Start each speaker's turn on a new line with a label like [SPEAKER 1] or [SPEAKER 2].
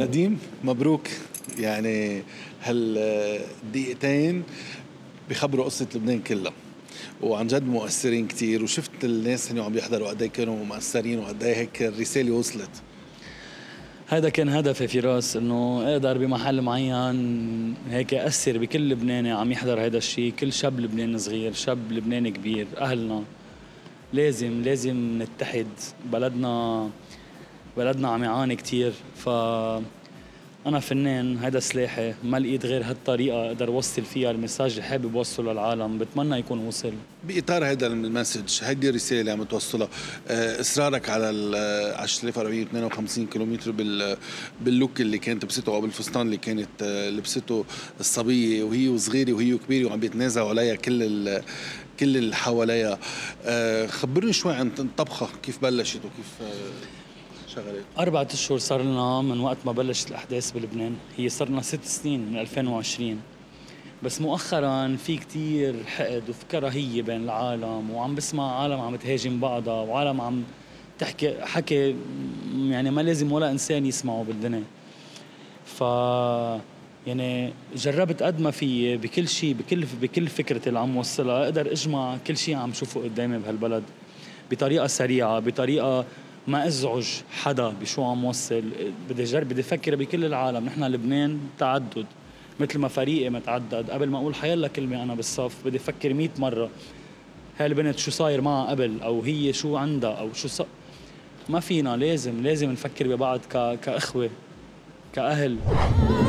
[SPEAKER 1] نديم مبروك. يعني هالدقيقتين بيخبروا قصة لبنان كلها، وعن جد مؤثرين كتير، وشفت الناس اللي عم يحضروا قد ايه كانوا مؤثرين وقد ايه هيك الرسالة وصلت.
[SPEAKER 2] هذا كان هدفي فراس، انه اقدر بمحل معين هيك اثر بكل لبناني عم يحضر هذا الشيء، كل شاب لبناني صغير، شاب لبناني كبير، اهلنا لازم نتحد. بلدنا عم يعاني كتير، أنا فنان، هذا سلاحي، ما لقيت غير هالطريقة أقدر وصل فيها المساج اللي حابب وصله للعالم، بتمنى يكون وصل.
[SPEAKER 1] بإطار هذا المسج، هيدي الرسالة اللي عم توصلها، إصرارك على 10452 كيلومتر باللوك اللي كانت لبسته، أو بالفستان اللي كانت لبسته الصبية وهي صغيرة وهي كبيرة وعم بيتنازعوا عليها كل اللي حواليها. خبرني شوي عن الطبخة، كيف بلشت وكيف شغلت؟
[SPEAKER 2] 4 أشهر صار لنا من وقت ما بلشت الأحداث بلبنان، هي صار لنا 6 سنين من 2020. بس مؤخرا في كتير حقد وفي كراهية بين العالم، وعم بسمع عالم عم تهاجم بعضها، وعالم عم تحكي حكي يعني ما لازم ولا إنسان يسمعه بالدنيا. يعني جربت قد ما في بكل شيء، بكل فكرة اللي عم وصلها اقدر اجمع كل شيء عم شوفه قدامي بهالبلد بطريقة سريعة، بطريقة ما ازعج حدا بشو عم وصل. بدي افكر بكل العالم، نحن لبنان تعدد، مثل ما فريقي متعدد. قبل ما اقول حيلا كلمة انا بالصف بدي افكر 100 مرة هالبنت شو صاير معها قبل، او هي شو عندها، او ما فينا. لازم نفكر ببعض كأخوة، كأهل.